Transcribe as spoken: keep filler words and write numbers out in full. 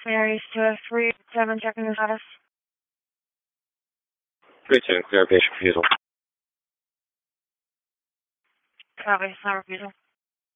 Mary's two three seven, checking the status. three two, clear patient refusal. Copy, it's not refusal.